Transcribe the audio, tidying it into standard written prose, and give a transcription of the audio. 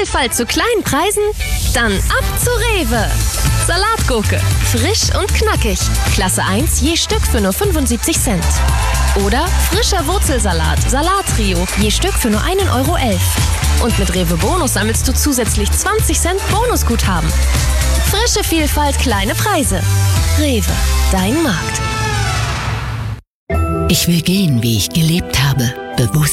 Vielfalt zu kleinen Preisen? Dann ab zu Rewe. Salatgurke, frisch und knackig. Klasse 1 je Stück für nur 75 Cent. Oder frischer Wurzelsalat, Salattrio, je Stück für nur 1,11 €. Und mit Rewe Bonus sammelst du zusätzlich 20 Cent Bonusguthaben. Frische Vielfalt, kleine Preise. Rewe, dein Markt. Ich will gehen, wie ich gelebt habe. Bewusst.